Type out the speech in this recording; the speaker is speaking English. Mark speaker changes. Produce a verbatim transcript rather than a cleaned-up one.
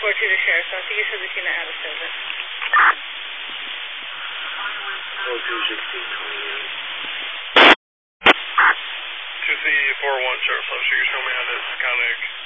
Speaker 1: four two to Sheriff's Office. You said the scene out of service.
Speaker 2: four two sixteen twenty-eight.
Speaker 3: two C four one Sheriff's Office, you show me how to connect.